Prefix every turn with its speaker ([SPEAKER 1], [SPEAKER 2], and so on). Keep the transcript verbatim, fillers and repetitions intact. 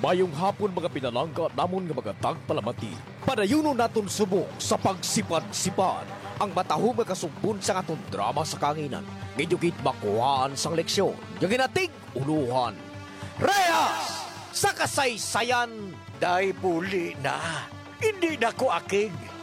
[SPEAKER 1] Mayong hapon mga pinalangga namon nga mga tagpalamati. Padayuno naton subok sa pagsipad-sipad ang matahong nga kasumpon sa aton drama sa kanginan. Ngayugit makuhaan sang leksyon. Yung ginatig uluhan. Reyes! Sa kasaysayan!
[SPEAKER 2] Day buli na. Hindi na ko akig.